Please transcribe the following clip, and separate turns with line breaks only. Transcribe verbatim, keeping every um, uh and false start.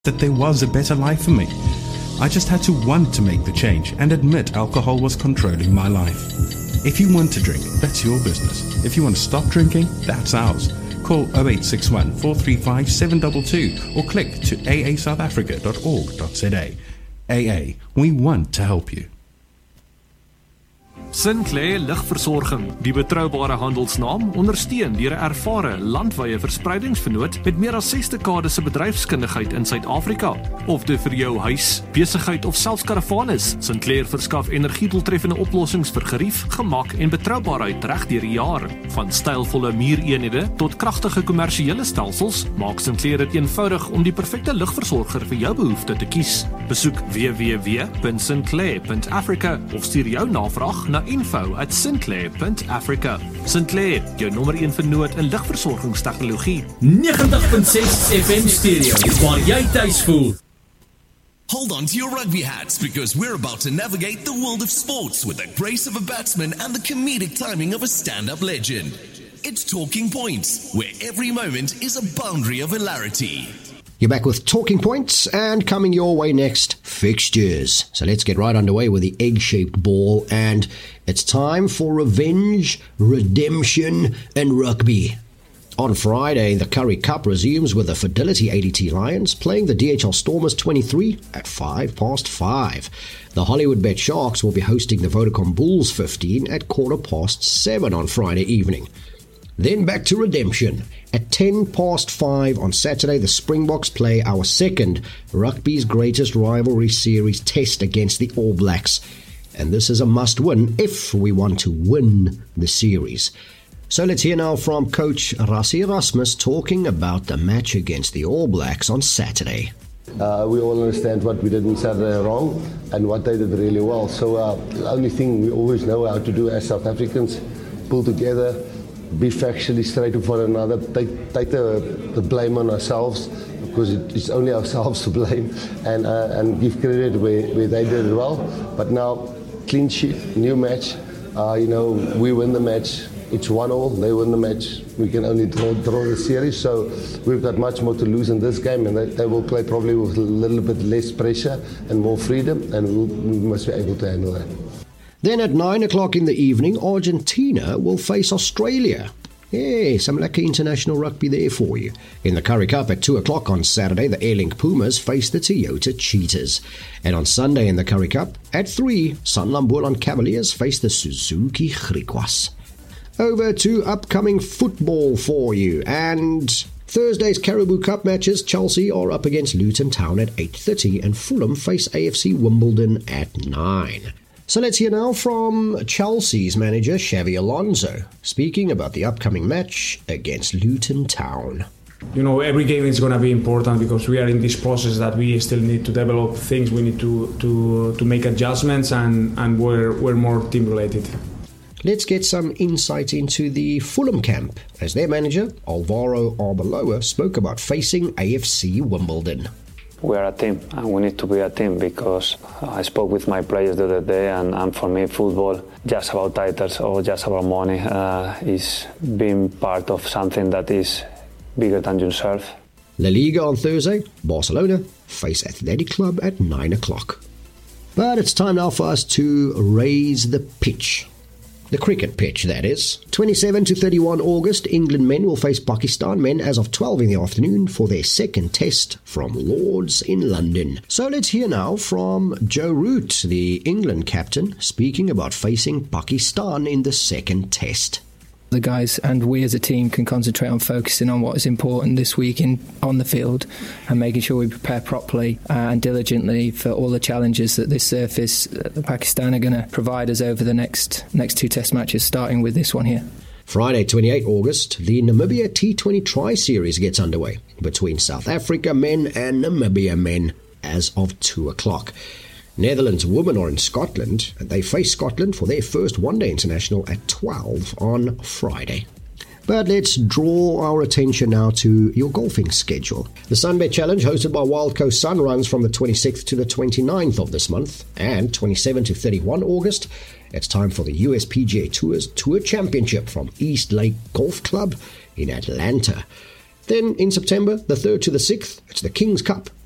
that there was a better life for me. I just had to want to make the change and admit alcohol was controlling my life. If you want to drink, that's your business. If you want to stop drinking, that's ours. Call oh eight six one, four three five, seven two two or click to a a south africa dot org dot z a. A A, we want to help you.
Sinclair Lugversorging, die betroubare handelsnaam, ondersteun deur 'n ervare landwyse verspreidingsvernoot met meer as ses dekades se bedryfskundigheid in Suid-Afrika. Of dit vir jou huis, besigheid of selfs karavaan is, Sinclair verskaf energiedoeltreffende oplossings vir gerief, gemak en betroubaarheid reg deur die jaar. Van stylvolle muureenhede tot kragtige kommersiële stelsels, maak Sinclair dit eenvoudig om die perfekte lugversorger vir jou behoefte te kies. Besoek w w w punt sinclair punt africa of stuur jou navraag na info at sinclair punt africa. Sinclair, jou nommer een vernoot in lugversorgingstegnologie.
negentig punt ses F M stereo, waar jy tuis voel.
Hold on to your rugby hats because we're about to navigate the world of sports with the grace of a batsman and the comedic timing of a stand-up legend. It's Talking Points, where every moment is a boundary of hilarity.
You're back with Talking Points, and coming your way next, fixtures. So let's get right underway with the egg-shaped ball, and it's time for revenge, redemption, and rugby. On Friday, the Currie Cup resumes with the Fidelity A D T Lions playing the D H L Stormers twenty-three at five past five. The Hollywood Bet Sharks will be hosting the Vodacom Bulls fifteen at quarter past seven on Friday evening. Then back to redemption. At ten past five on Saturday, the Springboks play our second rugby's greatest rivalry series test against the All Blacks. And this is a must-win if we want to win the series. So let's hear now from Coach Rassie Erasmus talking about the match against the All Blacks on Saturday.
Uh, we all understand what we did on Saturday wrong and what they did really well. So uh, the only thing we always know how to do as South Africans, pull together, be factually straight with one another, take, take the, the blame on ourselves because it, it's only ourselves to blame, and uh, and give credit where, where they did it well. But now, clean sheet, new match, uh, you know, we win the match, it's one all, they win the match, we can only draw, draw the series, so we've got much more to lose in this game, and they, they will play probably with a little bit less pressure and more freedom, and we'll, we must be able to handle that.
Then at nine o'clock in the evening, Argentina will face Australia. Yeah, some lucky international rugby there for you. In the Currie Cup at two o'clock on Saturday, the Airlink Pumas face the Toyota Cheetahs. And on Sunday in the Currie Cup, at three, Sanlambolan Cavaliers face the Suzuki Griquas. Over to upcoming football for you. And Thursday's Caribou Cup matches, Chelsea are up against Luton Town at eight thirty and Fulham face A F C Wimbledon at nine. So let's hear now from Chelsea's manager, Xabi Alonso, speaking about the upcoming match against Luton Town.
You know, every game is going to be important because we are in this process that we still need to develop things, we need to to, to make adjustments, and, and we're, we're more team-related.
Let's get some insight into the Fulham camp, as their manager, Alvaro Arbeloa, spoke about facing A F C Wimbledon.
We are a team, and we need to be a team because I spoke with my players the other day, and, and for me, football, just about titles or just about money, uh, is being part of something that is bigger than yourself.
La Liga on Thursday, Barcelona face Athletic Club at nine o'clock. But it's time now for us to raise the pitch. The cricket pitch, that is. twenty-seven to thirty-one August, England men will face Pakistan men as of twelve in the afternoon for their second test from Lords in London. So let's hear now from Joe Root, the England captain, speaking about facing Pakistan in the second test.
The guys and we as a team can concentrate on focusing on what is important this week in on the field and making sure we prepare properly and diligently for all the challenges that this surface, uh, Pakistan, are going to provide us over the next next two test matches, starting with this one here.
Friday, twenty-eighth August, the Namibia T twenty Tri-Series gets underway between South Africa men and Namibia men as of two o'clock. Netherlands women are in Scotland, and they face Scotland for their first one-day international at twelve on Friday. But let's draw our attention now to your golfing schedule. The Sunbet Challenge, hosted by Wild Coast Sun, runs from the twenty-sixth to the twenty-ninth of this month, and twenty-seventh to thirty-first August. It's time for the U S P G A Tour's Tour Championship from East Lake Golf Club in Atlanta. Then in September, the third to the sixth, it's the King's Cup